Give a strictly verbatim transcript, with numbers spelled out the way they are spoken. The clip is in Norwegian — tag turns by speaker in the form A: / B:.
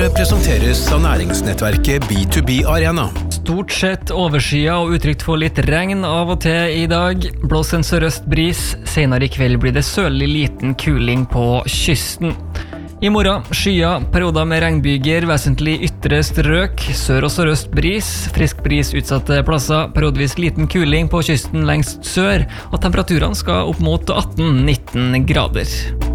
A: Nyhetene presenteres av næringsnettverket B to B Arena.
B: Stort sett overskya og utrygt for litt regn av og til i dag. Blås en sørøst bris. Senere i kveld blir det sørlig liten kuling på kysten. I morgen skya, perioder med regnbyger, vesentlig ytre strøk, sør og sørøst bris, frisk bris utsatte plasser, periodvis liten kuling på kysten lengst sør, og temperaturene skal opp mot atten til nitten grader.